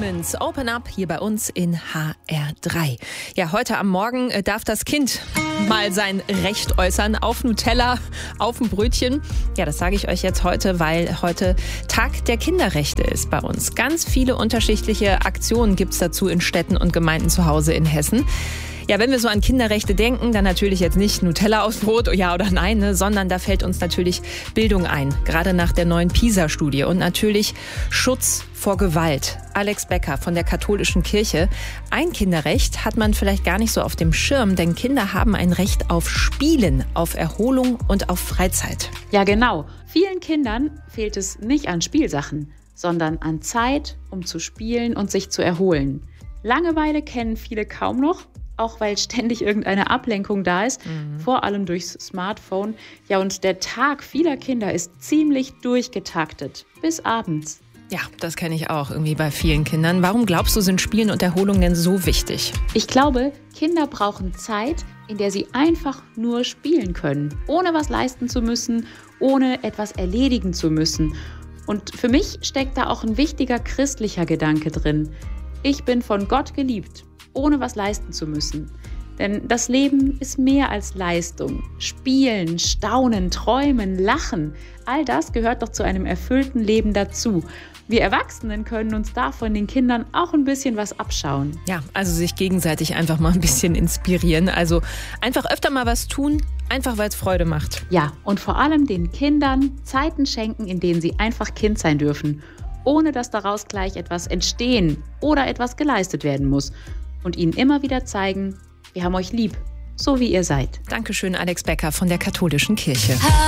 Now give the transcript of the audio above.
Demons Open Up hier bei uns in HR3. Ja, heute am Morgen darf das Kind mal sein Recht äußern auf Nutella, auf ein Brötchen. Ja, das sage ich euch jetzt heute, weil heute Tag der Kinderrechte ist bei uns. Ganz viele unterschiedliche Aktionen gibt's dazu in Städten und Gemeinden zu Hause in Hessen. Ja, wenn wir so an Kinderrechte denken, dann natürlich jetzt nicht Nutella aufs Brot, ja oder nein, sondern da fällt uns natürlich Bildung ein, gerade nach der neuen PISA-Studie und natürlich Schutz vor Gewalt. Alex Becker von der Katholischen Kirche. Ein Kinderrecht hat man vielleicht gar nicht so auf dem Schirm, denn Kinder haben ein Recht auf Spielen, auf Erholung und auf Freizeit. Ja, genau. Vielen Kindern fehlt es nicht an Spielsachen, sondern an Zeit, um zu spielen und sich zu erholen. Langeweile kennen viele kaum noch, auch weil ständig irgendeine Ablenkung da ist, vor allem durchs Smartphone. Ja, und der Tag vieler Kinder ist ziemlich durchgetaktet, bis abends. Ja, das kenne ich auch irgendwie bei vielen Kindern. Warum glaubst du, sind Spielen und Erholung denn so wichtig? Ich glaube, Kinder brauchen Zeit, in der sie einfach nur spielen können, ohne was leisten zu müssen, ohne etwas erledigen zu müssen. Und für mich steckt da auch ein wichtiger christlicher Gedanke drin. Ich bin von Gott geliebt, ohne was leisten zu müssen. Denn das Leben ist mehr als Leistung. Spielen, staunen, träumen, lachen, all das gehört doch zu einem erfüllten Leben dazu. Wir Erwachsenen können uns da von den Kindern auch ein bisschen was abschauen. Ja, also sich gegenseitig einfach mal ein bisschen inspirieren. Also einfach öfter mal was tun, einfach weil es Freude macht. Ja, und vor allem den Kindern Zeiten schenken, in denen sie einfach Kind sein dürfen, ohne dass daraus gleich etwas entstehen oder etwas geleistet werden muss. Und ihnen immer wieder zeigen, wir haben euch lieb, so wie ihr seid. Dankeschön, Alex Becker von der Katholischen Kirche.